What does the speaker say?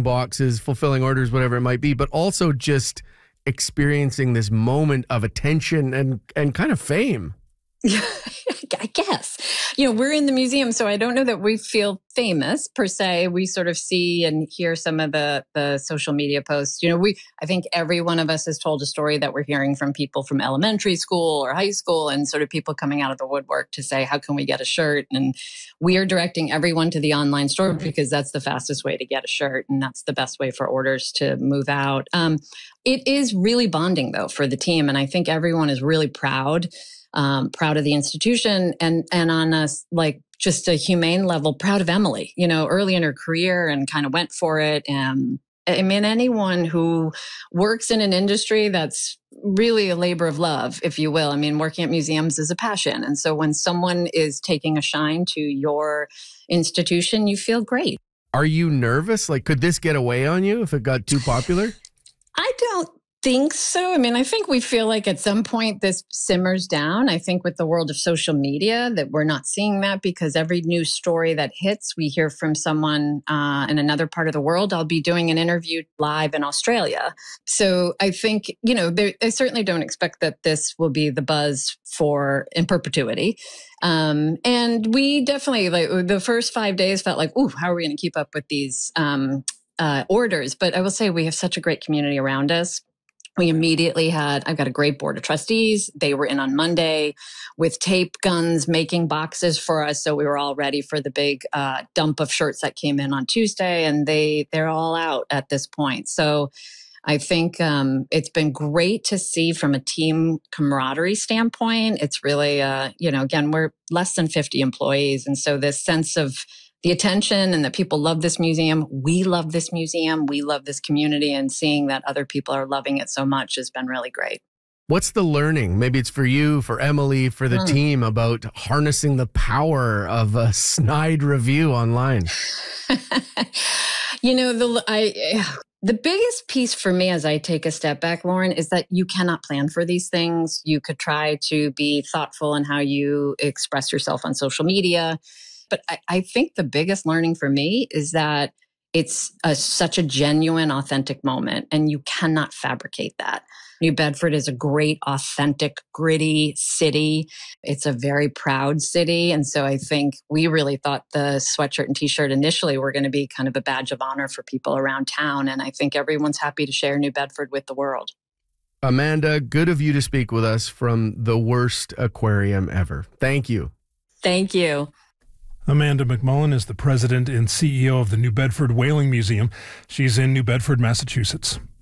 checking boxes, fulfilling orders, whatever it might be, but also just experiencing this moment of attention and kind of fame. Yeah, I guess. We're in the museum, so I don't know that we feel famous per se. We sort of see and hear some of the social media posts. I think every one of us has told a story that we're hearing from people from elementary school or high school, and sort of people coming out of the woodwork to say, how can we get a shirt? And we are directing everyone to the online store because that's the fastest way to get a shirt, and that's the best way for orders to move out. It is really bonding, though, for the team, and I think everyone is really proud of the institution and on a just a humane level, proud of Emily, early in her career and kind of went for it. And I mean, anyone who works in an industry that's really a labor of love, if you will. I mean, working at museums is a passion. And so when someone is taking a shine to your institution, you feel great. Are you nervous? Could this get away on you if it got too popular? I don't think so. I mean, I think we feel like at some point this simmers down. I think with the world of social media that we're not seeing that because every news story that hits, we hear from someone in another part of the world. I'll be doing an interview live in Australia. So I think, I certainly don't expect that this will be the buzz in perpetuity. And we definitely, the first 5 days felt like, ooh, how are we going to keep up with these orders? But I will say we have such a great community around us. We immediately I've got a great board of trustees. They were in on Monday with tape guns, making boxes for us. So we were all ready for the big dump of shirts that came in on Tuesday, and they're all out at this point. So I think it's been great to see from a team camaraderie standpoint. It's really, again, we're less than 50 employees. And so this sense of the attention and that people love this museum. We love this museum. We love this community, and seeing that other people are loving it so much has been really great. What's the learning? Maybe it's for you, for Emily, for the team about harnessing the power of a snide review online. The biggest piece for me as I take a step back, Lauren, is that you cannot plan for these things. You could try to be thoughtful in how you express yourself on social media. But I think the biggest learning for me is that it's such a genuine, authentic moment, and you cannot fabricate that. New Bedford is a great, authentic, gritty city. It's a very proud city. And so I think we really thought the sweatshirt and T-shirt initially were going to be kind of a badge of honor for people around town. And I think everyone's happy to share New Bedford with the world. Amanda, good of you to speak with us from the worst aquarium ever. Thank you. Thank you. Amanda McMullen is the president and CEO of the New Bedford Whaling Museum. She's in New Bedford, Massachusetts.